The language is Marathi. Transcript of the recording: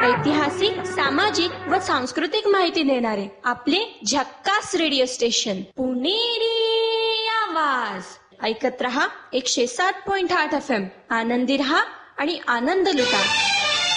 ऐतिहासिक, सामाजिक व सांस्कृतिक माहिती देणारे आपले झक्कास रेडिओ स्टेशन पुणेरी आवाज. ऐकत रहा 107.8 FM. आनंदी रहा आणि आनंद लुटा.